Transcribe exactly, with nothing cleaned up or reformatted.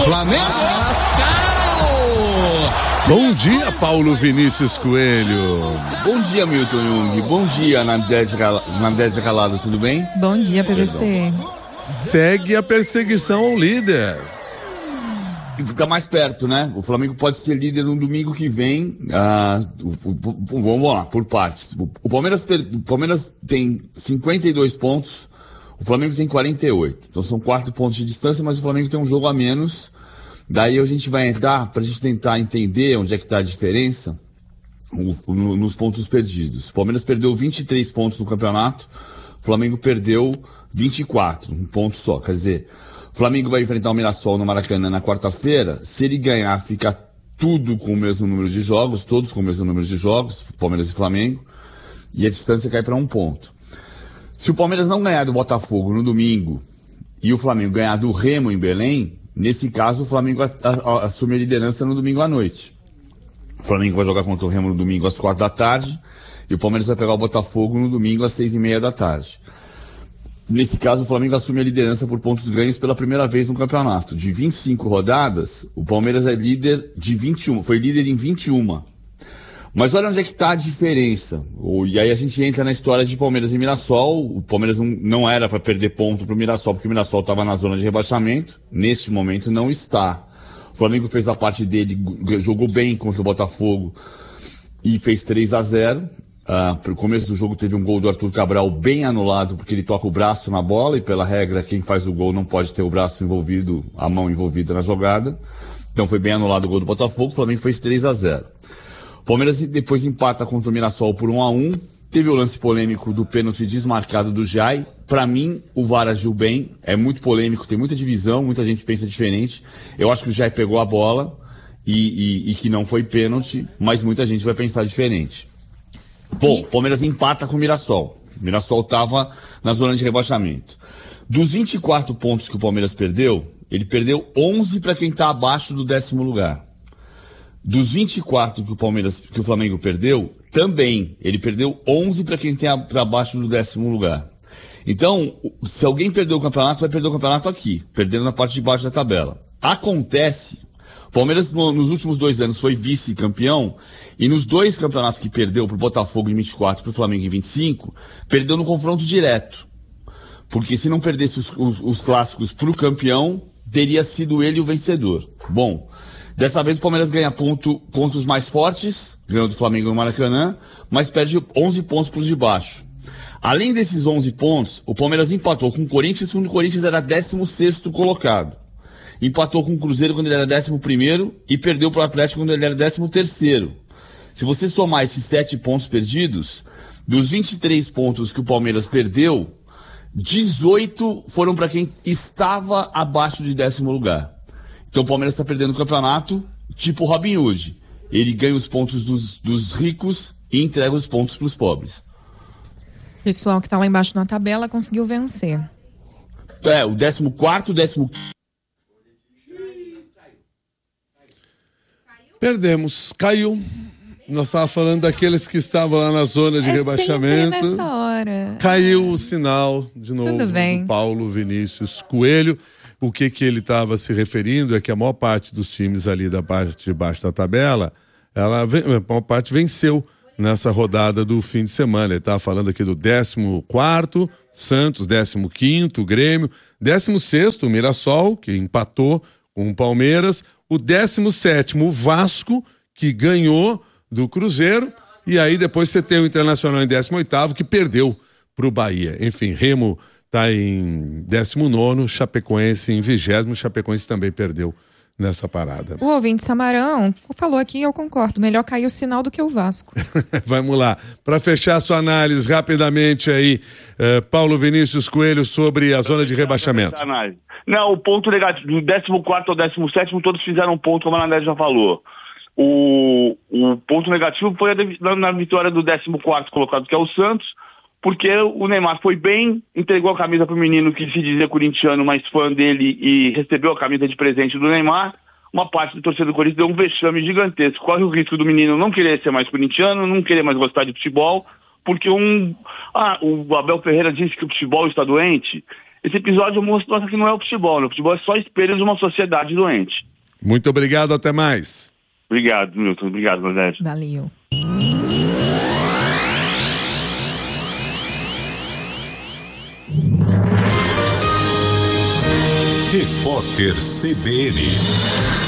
Flamengo! Bom dia, Paulo Vinícius Coelho. Bom dia, Milton Jung. Bom dia, Nadege Calado, tudo bem? Bom dia, P V C. Segue a perseguição ao líder. E fica mais perto, né? O Flamengo pode ser líder no domingo que vem. Ah, o, o, o, vamos lá, por partes. O, o, Palmeiras, o Palmeiras tem cinquenta e dois pontos, o Flamengo tem quarenta e oito. Então são quatro pontos de distância, mas o Flamengo tem um jogo a menos. Daí a gente vai entrar para a gente tentar entender onde é que está a diferença o, no, nos pontos perdidos. O Palmeiras perdeu vinte e três pontos no campeonato, o Flamengo perdeu vinte e quatro, um ponto só. Quer dizer, o Flamengo vai enfrentar o Mirassol no Maracanã na quarta-feira. Se ele ganhar, fica tudo com o mesmo número de jogos, todos com o mesmo número de jogos, Palmeiras e Flamengo, e a distância cai para um ponto. Se o Palmeiras não ganhar do Botafogo no domingo e o Flamengo ganhar do Remo em Belém, nesse caso o Flamengo a, a, assume a liderança no domingo à noite. O Flamengo vai jogar contra o Remo no domingo às quatro da tarde e o Palmeiras vai pegar o Botafogo no domingo às seis e meia da tarde. Nesse caso, o Flamengo assume a liderança por pontos ganhos pela primeira vez no campeonato. De vinte e cinco rodadas, o Palmeiras é líder de vinte e um, foi líder em vinte e um. Mas olha onde é que está a diferença. E aí a gente entra na história de Palmeiras e Mirassol. O Palmeiras não, não era para perder ponto para o Mirassol, porque o Mirassol estava na zona de rebaixamento. Neste momento não está. O Flamengo fez a parte dele, jogou bem contra o Botafogo e fez três a zero. Uh, pro começo do jogo teve um gol do Arthur Cabral bem anulado, porque ele toca o braço na bola e pela regra quem faz o gol não pode ter o braço envolvido, a mão envolvida na jogada. Então foi bem anulado o gol do Botafogo, o Flamengo fez três a zero. O Palmeiras depois empata contra o Mirassol por um a um. Teve o lance polêmico do pênalti desmarcado do Jai. Pra mim, o V A R agiu bem, é muito polêmico, tem muita divisão, muita gente pensa diferente. Eu acho que o Jai pegou a bola e, e, e que não foi pênalti, mas muita gente vai pensar diferente. Bom, o Palmeiras empata com o Mirassol. O Mirassol estava na zona de rebaixamento. Dos vinte e quatro pontos que o Palmeiras perdeu, ele perdeu onze para quem está abaixo do décimo lugar. Dos vinte e quatro que o Palmeiras, que o Flamengo perdeu, também ele perdeu onze para quem está abaixo do décimo lugar. Então, se alguém perdeu o campeonato, vai perder o campeonato aqui, perdendo na parte de baixo da tabela. Acontece. O Palmeiras no, nos últimos dois anos foi vice-campeão e nos dois campeonatos que perdeu pro Botafogo em vinte e quatro e pro Flamengo em vinte e cinco, perdeu no confronto direto. Porque se não perdesse os, os, os clássicos pro campeão, teria sido ele o vencedor. Bom, dessa vez o Palmeiras ganha ponto contra os mais fortes, ganhou do Flamengo no Maracanã, mas perde onze pontos pros de baixo. Além desses onze pontos, o Palmeiras empatou com o Corinthians, quando o Corinthians era décimo sexto colocado. Empatou com o Cruzeiro quando ele era décimo primeiro e perdeu para o Atlético quando ele era décimo terceiro. Se você somar esses sete pontos perdidos, dos vinte e três pontos que o Palmeiras perdeu, dezoito foram para quem estava abaixo de décimo lugar. Então o Palmeiras está perdendo o campeonato tipo Robin Hood. Ele ganha os pontos dos, dos ricos e entrega os pontos para os pobres. O pessoal que está lá embaixo na tabela conseguiu vencer. É, o décimo quarto, o décimo quinto. Perdemos, caiu. Nós estávamos falando daqueles que estavam lá na zona de é rebaixamento. Sempre nessa hora. Caiu o sinal de novo Tudo bem. do Paulo Vinícius Coelho. O que que ele estava se referindo é que a maior parte dos times ali da parte de baixo da tabela, ela, a maior parte venceu nessa rodada do fim de semana. Ele estava falando aqui do décimo quarto, Santos, décimo quinto, Grêmio, décimo sexto, Mirassol, que empatou com o Palmeiras, o décimo sétimo, o Vasco, que ganhou do Cruzeiro, e aí depois você tem o Internacional em décimo oitavo, que perdeu para o Bahia. Enfim, Remo está em décimo nono, Chapecoense em vigésimo, Chapecoense também perdeu nessa parada. O ouvinte Samarão falou aqui e eu concordo, melhor cair o sinal do que o Vasco. Vamos lá, para fechar sua análise rapidamente aí, eh, Paulo Vinícius Coelho, sobre a zona de rebaixamento. Não, o ponto negativo, do décimo quarto ao décimo sétimo, todos fizeram ponto, como a Anandé já falou. O, o ponto negativo foi a, na vitória do décimo quarto colocado, que é o Santos, porque o Neymar foi bem, entregou a camisa para o menino que se dizia corintiano, mas fã dele, e recebeu a camisa de presente do Neymar. Uma parte do torcedor do Corinthians deu um vexame gigantesco. Corre o risco do menino não querer ser mais corintiano, não querer mais gostar de futebol, porque um... Ah, o Abel Ferreira disse que o futebol está doente. esse episódio mostra que não é o futebol, né? O futebol é só espelho de uma sociedade doente. Muito obrigado, até mais. Obrigado, Milton. Obrigado, Rogério. Valeu. Repórter C B N.